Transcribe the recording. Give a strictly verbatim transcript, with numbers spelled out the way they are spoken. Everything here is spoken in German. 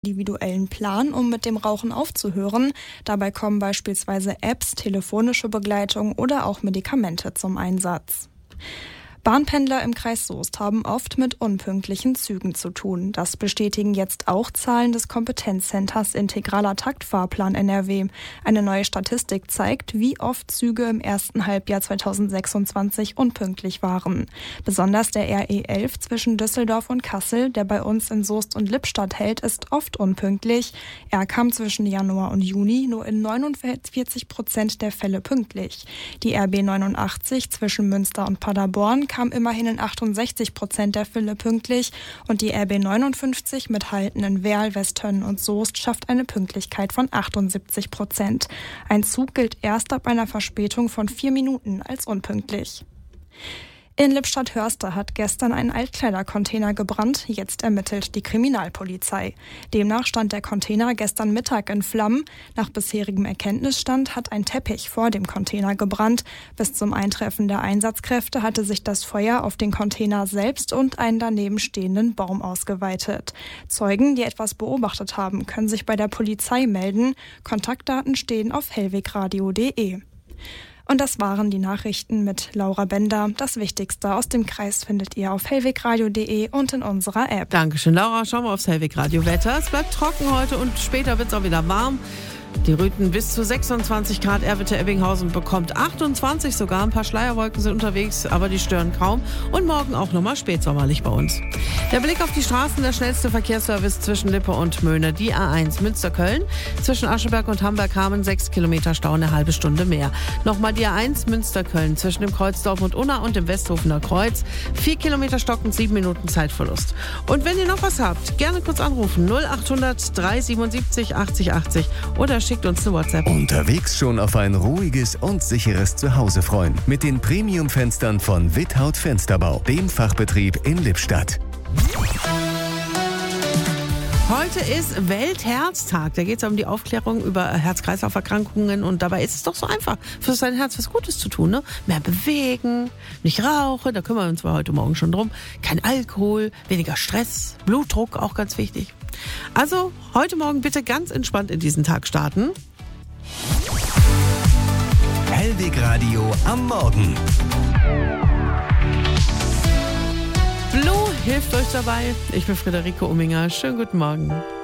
individuellen Plan, um mit dem Rauchen aufzuhören. Dabei kommen beispielsweise Apps, telefonische Begleitung oder auch Medikamente zum Einsatz. Bahnpendler im Kreis Soest haben oft mit unpünktlichen Zügen zu tun. Das bestätigen jetzt auch Zahlen des Kompetenzcenters Integraler Taktfahrplan N R W. Eine neue Statistik zeigt, wie oft Züge im ersten Halbjahr zweitausendsechsundzwanzig unpünktlich waren. Besonders der R E elf zwischen Düsseldorf und Kassel, der bei uns in Soest und Lippstadt hält, ist oft unpünktlich. Er kam zwischen Januar und Juni nur in neunundvierzig Prozent der Fälle pünktlich. Die R B neunundachtzig zwischen Münster und Paderborn kam immerhin in achtundsechzig Prozent der Fälle pünktlich und die R B neunundfünfzig mit Halten in Werl, Westtönn und Soest schafft eine Pünktlichkeit von achtundsiebzig Prozent. Ein Zug gilt erst ab einer Verspätung von vier Minuten als unpünktlich. In Lippstadt-Hörste hat gestern ein Altkleidercontainer gebrannt, jetzt ermittelt die Kriminalpolizei. Demnach stand der Container gestern Mittag in Flammen. Nach bisherigem Erkenntnisstand hat ein Teppich vor dem Container gebrannt. Bis zum Eintreffen der Einsatzkräfte hatte sich das Feuer auf den Container selbst und einen daneben stehenden Baum ausgeweitet. Zeugen, die etwas beobachtet haben, können sich bei der Polizei melden. Kontaktdaten stehen auf hellwegradio punkt de. Und das waren die Nachrichten mit Laura Bender. Das Wichtigste aus dem Kreis findet ihr auf hellwegradio punkt de und in unserer App. Dankeschön, Laura. Schauen wir aufs Hellweg-Radio-Wetter. Es bleibt trocken heute und später wird es auch wieder warm. Die Rüten bis zu sechsundzwanzig Grad, Erwitte-Ebbinghausen bekommt achtundzwanzig sogar. Ein paar Schleierwolken sind unterwegs, aber die stören kaum. Und morgen auch nochmal spätsommerlich bei uns. Der Blick auf die Straßen, der schnellste Verkehrsservice zwischen Lippe und Möhne. Die A eins Münster-Köln, zwischen Ascheberg und Hamburg-Hameln sechs Kilometer Stau, eine halbe Stunde mehr. Nochmal die A eins Münster-Köln, zwischen dem Kreuzdorf und Unna und dem Westhofener Kreuz. vier Kilometer stockend, sieben Minuten Zeitverlust. Und wenn ihr noch was habt, gerne kurz anrufen. null achthundert drei siebenundsiebzig achtzig achtzig oder schickt uns eine WhatsApp. Unterwegs schon auf ein ruhiges und sicheres Zuhause freuen. Mit den Premium-Fenstern von Without Fensterbau, dem Fachbetrieb in Lippstadt. Heute ist Weltherztag. Da geht es um die Aufklärung über Herz-Kreislauf-Erkrankungen. Und dabei ist es doch so einfach, für sein Herz was Gutes zu tun. Ne? Mehr bewegen, nicht rauchen, da kümmern wir uns heute Morgen schon drum. Kein Alkohol, weniger Stress, Blutdruck, auch ganz wichtig. Also heute Morgen bitte ganz entspannt in diesen Tag starten. Hellweg-Radio am Morgen. Blue hilft euch dabei. Ich bin Friederike Umminger. Schönen guten Morgen.